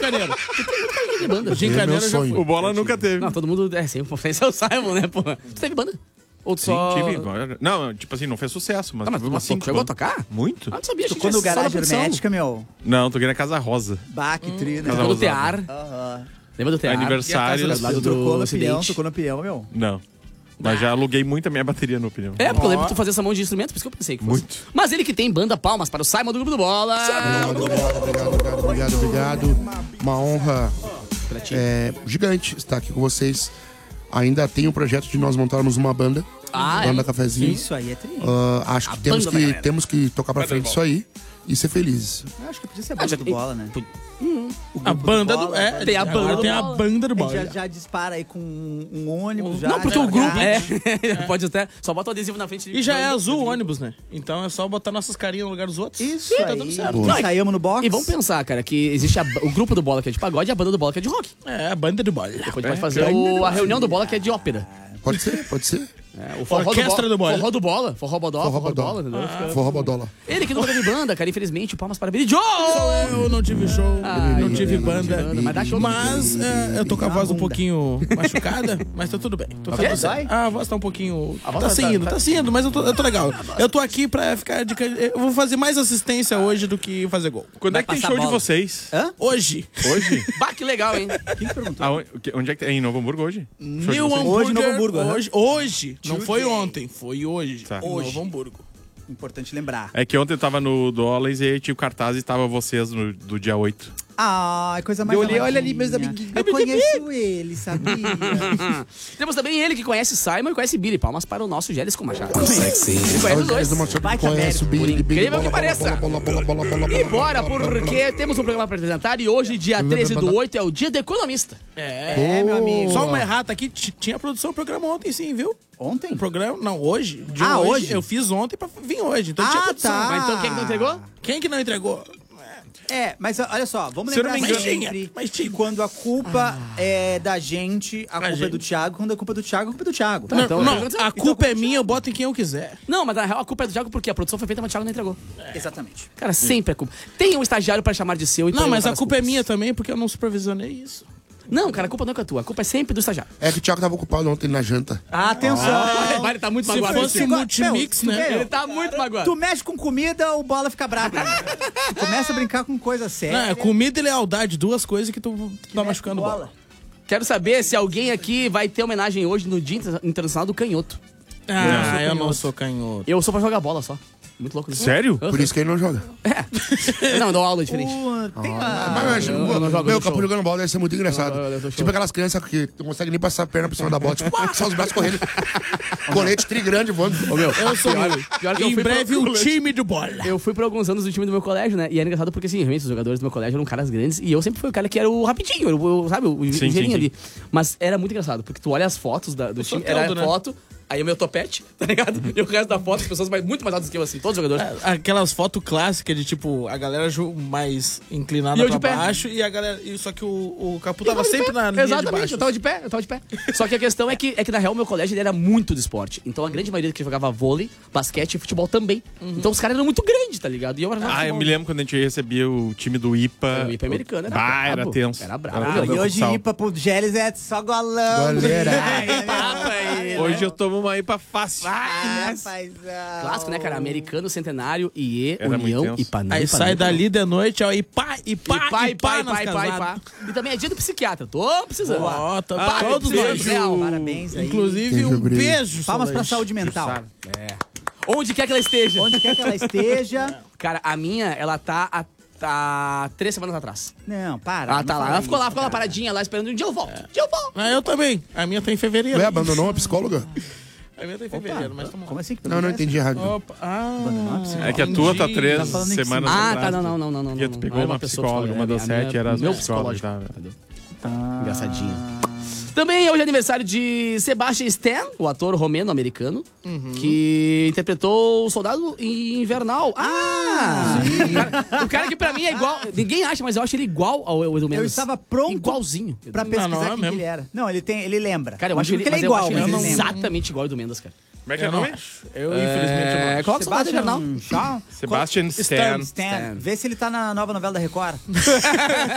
Gincaneiro. De banda. Gincaneiro já sonho. foi. O Bola nunca teve. Não, todo mundo é sempre preferência ao Simon, né, porra? Tu teve banda? Ou tu Sim, só... tive. Não, tipo assim, não fez sucesso, mas Tá, mas tive tu umas 5 chegou a tocar? Muito? Ah, não sabia. Tocou no Garagem Hermética, meu. Não, toquei na Casa Rosa. Bah, que tri, né? Casa Lembra do Rosa. Tear? Aham. Lembra do Tear? Aniversário. E a Casa Lado Tocou do no peão, Ocidente. tocou no peão, meu. Não. Mas já aluguei muito a minha bateria no pneu. É, porque eu lembro que tu fazia essa mão de instrumento, por isso que eu pensei que fosse. Muito. Mas ele que tem banda, palmas para o Simon do Grupo do Bola. Obrigado. Uma honra gigante estar aqui com vocês. Ainda tem o projeto de nós montarmos uma banda. Banda Cafezinho. Isso aí é tri. Acho que banda da galera. temos que tocar pra frente isso aí e ser felizes. Eu acho que podia ser a banda do Bola, né? A banda do... Bola, tem a banda agora do tem a Bola. banda do A Bola. gente já dispara aí com um ônibus. Já, Não, porque já o grupo... garagem. Pode até... Só bota o adesivo na frente. E já é azul o ônibus, né? Então é só botar nossas carinhas no lugar dos outros. Isso Tá aí. tudo certo. Não, Saímos no box. E vamos pensar, cara, que existe o grupo do Bola que é de pagode e a banda do Bola que é de rock. É, a banda do Bola. Depois a gente pode fazer a reunião do Bola que é de ópera. Pode ser. É, o forró Orquestra do Bola. Forró do Bola. Forró bodó, forró do Bola, entendeu? Forró bodola. Ele que nunca teve banda, cara, infelizmente. Palmas para Billy Joe! Eu não tive show, não tive banda. Mas dá show. Mas eu tô com a voz um pouquinho machucada, mas tá tudo bem. Tô quê? tudo certo. A voz tá um pouquinho... A voz Tá seguindo, mas eu tô legal. Eu tô aqui pra ficar de... Eu vou fazer mais assistência hoje do que fazer gol. Quando é que tem passar show de bola. vocês? Hoje. Hoje? Bah, que legal, hein? Quem que perguntou? Onde é que tem? Em Novo Hamburgo hoje? New Hoje, Hamburger. Novo Hamburgo, aham. Hoje. Não foi ontem, foi hoje. Tá. Hoje. Novo Hamburgo. Importante lembrar. É que ontem eu tava no Dollars e aí tinha o cartaz e tava vocês do dia 8. Ai, coisa mais Eu olhei, olha ali, amadinha. meus amiguinhos. Eu conheço ele, sabia? Temos também ele que conhece Simon e conhece Billy. Palmas para o nosso Gélis com Machado. Ele conhece os dois. Vai que Conhece o Billy, incrível que bola, pareça. bola, bola, E bora, porque temos um programa para apresentar e hoje, dia 13/8, é o dia do economista. É, meu amigo. Só uma errata aqui, tinha produção do programa ontem sim, viu? Ontem? O programa, não, hoje. De hoje? Eu fiz ontem pra vir hoje, então tinha produção. tá. Mas então quem que não entregou? Quem que não entregou? É, mas olha só, vamos Se eu não lembrar me engano- sempre Mas que tinha. quando a culpa é da gente, a culpa é gente. do Thiago. Quando a culpa é do Thiago, a culpa é do Thiago. Não, então- não, a culpa é minha, eu boto em quem eu quiser. Não, mas na real a culpa é do Thiago porque a produção foi feita, mas o Thiago não entregou. Exatamente. Cara, sempre é culpa. Tem um estagiário para chamar de seu e Não, pra mas levantar a as culpa é culpas. minha também, porque eu não supervisionei isso. Não, cara, a culpa não é tua. A culpa é sempre do estagiário. É que o Thiago tava ocupado ontem na janta. Atenção! Ele tá muito Se magoado. fosse Ele multimix, Meu, né? tu tá muito magoado. Tu mexe com comida, o bola fica brabo. Tu começa a brincar com coisa Não, séria. é comida e lealdade, duas coisas que tu tá machucando bola. Quero saber se alguém aqui vai ter homenagem hoje no Dia Internacional do Canhoto. Ah, eu não sou canhoto. Eu sou pra jogar bola só. Muito louco isso. Sério? Por isso que ele não joga. Não, eu dou aula diferente. Tem uma... Mas, eu não jogo, meu, eu dou Capu show. jogando bola deve ser muito engraçado. Eu dou show. Tipo aquelas crianças que não conseguem nem passar a perna por cima da bola. Tipo, só os braços correndo. Colete trigrande voando. Ô, meu, Eu sou pior que eu em fui breve pro- o time de bola. Eu fui por alguns anos do time do meu colégio, né? E era engraçado porque, assim, realmente, os jogadores do meu colégio eram caras grandes. E eu sempre fui o cara que era o rapidinho, sabe? O Sim, ligeirinho sim. ali. Mas era muito engraçado, porque tu olha as fotos do time, soteldo, era né? foto, aí o meu topete, tá ligado? E o resto da foto, as pessoas muito mais altas que eu, assim, todos os jogadores. Aquelas fotos clássicas de tipo, a galera mais E inclinada eu pra de pé. baixo e a galera. Só que o Capu Eu tava tava de sempre pé. na linha de Exatamente, baixo. eu tava de pé. Só que a questão é que na real, meu colégio ele era muito de esporte. Então a grande maioria que jogava vôlei, basquete e futebol também. Então os caras eram muito grandes, tá ligado? E eu era Ah, eu me lembro quando a gente recebia o time do IPA. O IPA americano era Ah, era brabo. tenso. Era brabo. Era Ah, brabo. e hoje Futsal. IPA pro Gélis é só golão. Galera. Hoje eu tomo uma IPA fácil. Rapaizão. Clássico, né, cara? Americano, Centenário, IE, Era muito União, tenso. Ipanema. Aí sai dali de noite, ó, e pá nas casadas. E também é dia do psiquiatra. Tô precisando. Ó, Ah, todos beijo, nós. real. Parabéns aí. Inclusive, Beijo, um beijo. beijo. Palmas pra Solange. saúde mental. Onde quer que ela esteja. Onde quer que ela esteja. Cara, a minha, ela tá há 3 semanas atrás. Não, para. Ela não tá lá. fala Ela ficou lá isso, cara. paradinha lá, esperando um dia eu volto. Um dia eu volto. Ah, eu também. A minha tá em fevereiro. Ué, abandonou uma psicóloga? A minha tá em fevereiro, mas tamo Como assim? Que Não, não entendi errado. Opa, É que a tua tá entendi. 3 Tá falando em semanas Ah, atrás. tá, não. Porque tu pegou Não é uma pessoa psicóloga, uma das é a minha- 7 era as meu psicólogas. psicológico. Tá? Entendeu? Engraçadinho. Também hoje é aniversário de Sebastian Stan, o ator romeno-americano, que interpretou o Soldado Invernal. O cara que pra mim é igual. Ninguém acha, mas eu acho ele igual ao Edu Mendes. Eu estava pronto Igualzinho. pra pesquisar Não, é quem mesmo. ele era. Não, ele lembra. Cara, eu Não acho digo ele, que ele é mas eu igual, acho mas ele ele lembra. exatamente igual ao Edu Mendes, cara. Como é que é Eu o não nome? acho. Eu, infelizmente, não acho. Coloca o Soldado Invernal. Sebastian Shaw. Sebastian Stan. Stan. Vê se ele tá na nova novela da Record.